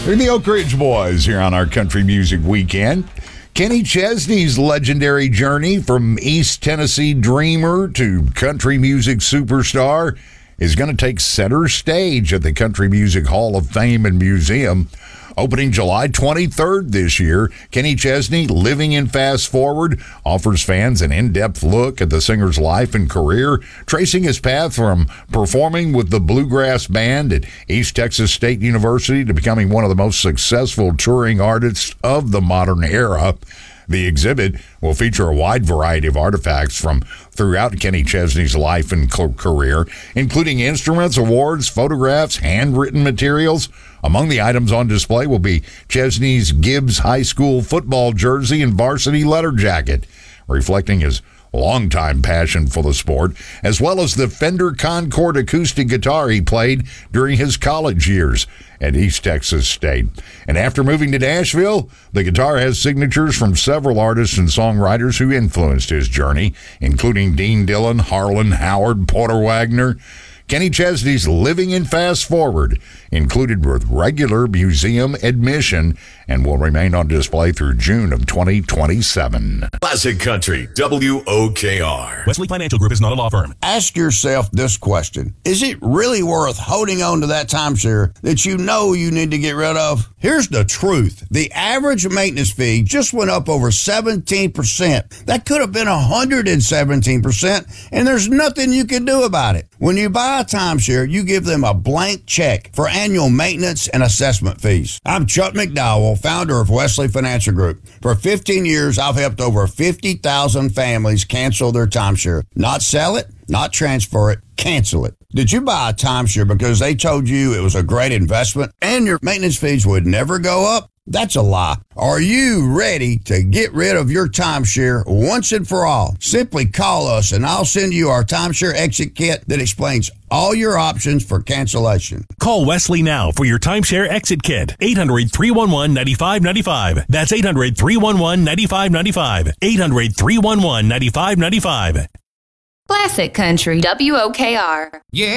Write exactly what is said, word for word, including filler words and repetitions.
We're the Oak Ridge Boys here on our Country Music Weekend. Kenny Chesney's legendary journey from East Tennessee dreamer to country music superstar is going to take center stage at the Country Music Hall of Fame and Museum. Opening July twenty-third this year, Kenny Chesney, Living in Fast Forward, offers fans an in-depth look at the singer's life and career, tracing his path from performing with the Bluegrass Band at East Texas State University to becoming one of the most successful touring artists of the modern era. The exhibit will feature a wide variety of artifacts from throughout Kenny Chesney's life and career, including instruments, awards, photographs, handwritten materials. Among the items on display will be Chesney's Gibbs High School football jersey and varsity letter jacket, reflecting his longtime passion for the sport, as well as the Fender Concord acoustic guitar he played during his college years at East Texas State. And after moving to Nashville, the guitar has signatures from several artists and songwriters who influenced his journey, including Dean Dillon, Harlan Howard, Porter Wagner. Kenny Chesney's Living in Fast Forward, included with regular museum admission, and will remain on display through June of twenty twenty-seven. Classic Country, W O K R. Wesley Financial Group is not a law firm. Ask yourself this question. Is it really worth holding on to that timeshare that you know you need to get rid of? Here's the truth. The average maintenance fee just went up over seventeen percent. That could have been one hundred seventeen percent, and there's nothing you can do about it. When you buy a timeshare, you give them a blank check for annual maintenance and assessment fees. I'm Chuck McDowell, founder of Wesley Financial Group. For fifteen years, I've helped over fifty thousand families cancel their timeshare. Not sell it, not transfer it, cancel it. Did you buy a timeshare because they told you it was a great investment and your maintenance fees would never go up? That's a lie. Are you ready to get rid of your timeshare once and for all? Simply call us and I'll send you our timeshare exit kit that explains all your options for cancellation. Call Wesley now for your timeshare exit kit. eight hundred, three one one, nine five nine five. That's eight hundred, three one one, nine five nine five. eight hundred, three one one, nine five nine five. Classic Country, W O K R. Yeah.